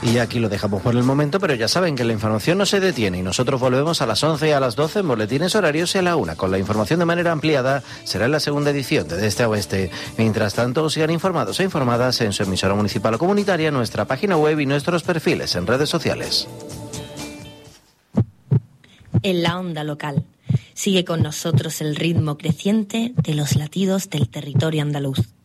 Y aquí lo dejamos por el momento, pero ya saben que la información no se detiene y nosotros volvemos a las 11 y a las 12 en boletines horarios y a la 1. Con la información de manera ampliada será en la segunda edición de Este a Oeste. Mientras tanto, sigan informados e informadas en su emisora municipal o comunitaria, nuestra página web y nuestros perfiles en redes sociales. En la onda local. Sigue con nosotros el ritmo creciente de los latidos del territorio andaluz.